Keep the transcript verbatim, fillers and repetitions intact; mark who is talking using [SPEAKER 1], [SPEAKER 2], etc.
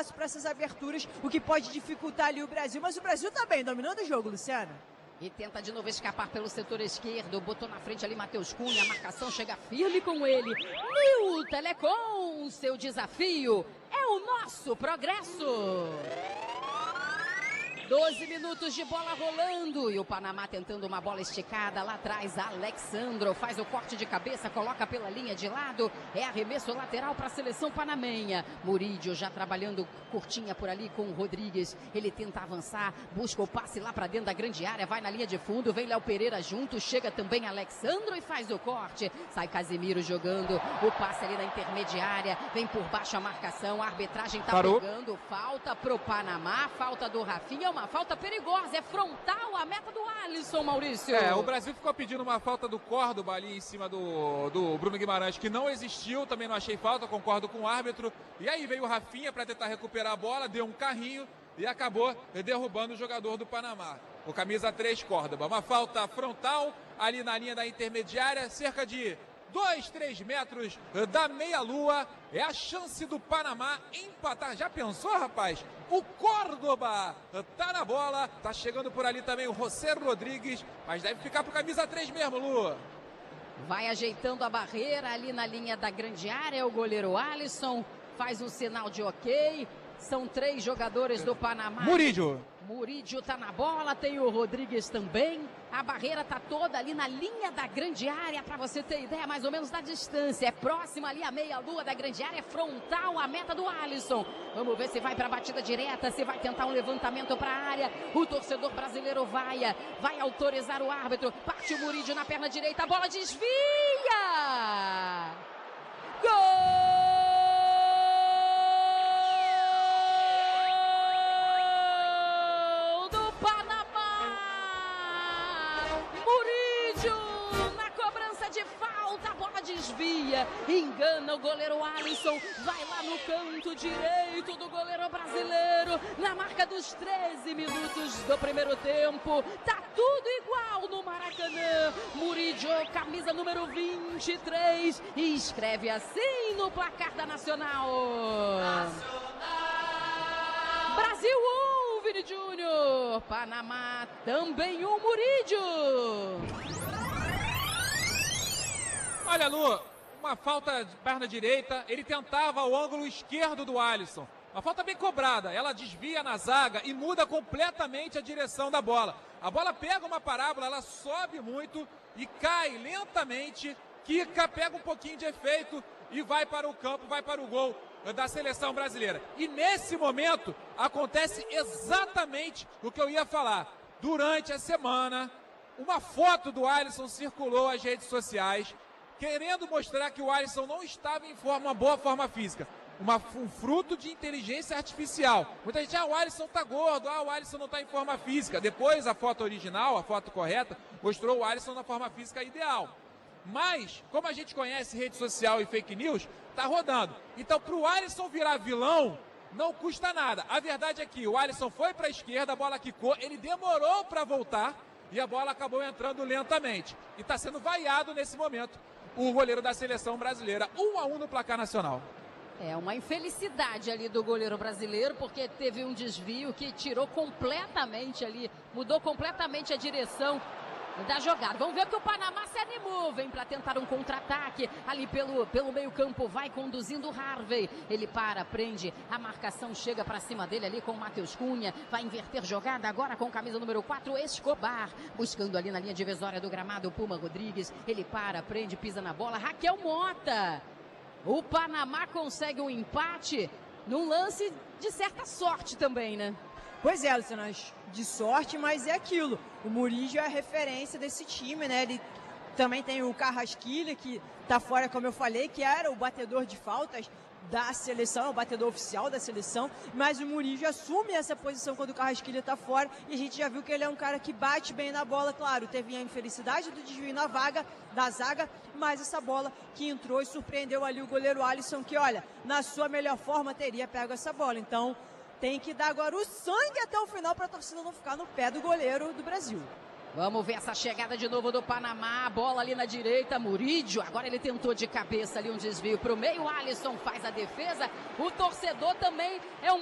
[SPEAKER 1] espaço para essas aberturas, o que pode dificultar ali o Brasil. Mas o Brasil tá bem, dominando o jogo, Luciana.
[SPEAKER 2] E tenta de novo escapar pelo setor esquerdo. Botou na frente ali Matheus Cunha. A marcação chega firme com ele. Nil Telecom, seu desafio é o nosso progresso. doze minutos de bola rolando e o Panamá tentando uma bola esticada lá atrás. Alexandro faz o corte de cabeça, coloca pela linha de lado. É arremesso lateral para a seleção panamenha. Murídio já trabalhando curtinha por ali com o Rodrigues. Ele tenta avançar, busca o passe lá para dentro da grande área, vai na linha de fundo, vem Léo Pereira junto, chega também Alexandro e faz o corte. Sai Casimiro jogando o passe ali na intermediária, vem por baixo a marcação, a arbitragem tá
[SPEAKER 3] Parou.
[SPEAKER 2] pegando, falta pro Panamá, falta do Rafinha, uma falta perigosa, é frontal a meta do Alisson, Maurício.
[SPEAKER 3] É, o Brasil ficou pedindo uma falta do Córdoba ali em cima do, do Bruno Guimarães, que não existiu, também não achei falta, concordo com o árbitro. E aí veio o Rafinha para tentar recuperar a bola, deu um carrinho e acabou derrubando o jogador do Panamá. O camisa três, Córdoba. Uma falta frontal ali na linha da intermediária, cerca de dois, três metros da meia-lua. É a chance do Panamá empatar. Já pensou, rapaz? O Córdoba tá na bola. Tá chegando por ali também o José Rodrigues. Mas deve ficar pro camisa três mesmo, Lu.
[SPEAKER 2] Vai ajeitando a barreira ali na linha da grande área. O goleiro Alisson faz um sinal de ok. São três jogadores do Panamá.
[SPEAKER 3] Murídio.
[SPEAKER 2] Murídio tá na bola, tem o Rodrigues também. A barreira tá toda ali na linha da grande área, para você ter ideia mais ou menos da distância. É próxima ali a meia-lua da grande área, é frontal a meta do Alisson. Vamos ver se vai para a batida direta, se vai tentar um levantamento para a área. O torcedor brasileiro vai, vai autorizar o árbitro. Parte o Murídio na perna direita, a bola desvia! Gol! De falta, a bola desvia, engana o goleiro Alisson, vai lá no canto direito do goleiro brasileiro, na marca dos treze minutos do primeiro tempo, tá tudo igual no Maracanã. Murídio, camisa número vinte e três, e escreve assim no placar da Nacional. Brasil um, Vini Júnior, Panamá também um, Murídio.
[SPEAKER 3] Olha, Lu, uma falta de perna direita, ele tentava o ângulo esquerdo do Alisson. Uma falta bem cobrada, ela desvia na zaga e muda completamente a direção da bola. A bola pega uma parábola, ela sobe muito e cai lentamente, quica, pega um pouquinho de efeito e vai para o campo, vai para o gol da seleção brasileira. E nesse momento acontece exatamente o que eu ia falar. Durante a semana, uma foto do Alisson circulou às redes sociais, querendo mostrar que o Alisson não estava em forma, uma boa forma física. Uma, um fruto de inteligência artificial. Muita gente, ah, o Alisson tá gordo, ah, o Alisson não tá em forma física. Depois, a foto original, a foto correta, mostrou o Alisson na forma física ideal. Mas, como a gente conhece rede social e fake news, tá rodando. Então, pro Alisson virar vilão, não custa nada. A verdade é que o Alisson foi pra esquerda, a bola quicou, ele demorou para voltar e a bola acabou entrando lentamente. E tá sendo vaiado nesse momento o goleiro da seleção brasileira. Um a um no placar nacional.
[SPEAKER 2] É uma infelicidade ali do goleiro brasileiro, porque teve um desvio que tirou completamente ali, mudou completamente a direção da jogada. Vamos ver que o Panamá se animou, vem para tentar um contra-ataque ali pelo, pelo meio campo, vai conduzindo o Harvey, ele para, prende, a marcação chega para cima dele ali com o Matheus Cunha, vai inverter jogada agora com camisa número quatro, Escobar, buscando ali na linha divisória do gramado o Puma Rodrigues, ele para, prende, pisa na bola, Raquel Mota. O Panamá consegue um empate num lance de certa sorte também, né?
[SPEAKER 1] Pois é, Luciana, de sorte, mas é aquilo. O Murídio é a referência desse time, né? Ele também tem o Carrasquilha, que tá fora, como eu falei, que era o batedor de faltas da seleção, o batedor oficial da seleção, mas o Murídio assume essa posição quando o Carrasquilha tá fora, e a gente já viu que ele é um cara que bate bem na bola, claro, teve a infelicidade do desvio na vaga, da zaga, mas essa bola que entrou e surpreendeu ali o goleiro Alisson, que olha, na sua melhor forma teria pego essa bola, então tem que dar agora o sangue até o final para a torcida não ficar no pé do goleiro do Brasil.
[SPEAKER 2] Vamos ver essa chegada de novo do Panamá, a bola ali na direita, Murídio, agora ele tentou de cabeça ali um desvio para o meio, Alisson faz a defesa, o torcedor também é um